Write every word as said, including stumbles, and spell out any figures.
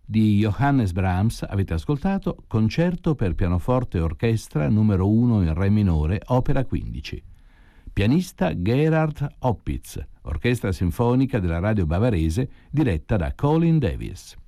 Di Johannes Brahms avete ascoltato Concerto per pianoforte e orchestra numero uno in Re minore, opera quindici. Pianista Gerhard Opitz, orchestra sinfonica della radio bavarese diretta da Colin Davis.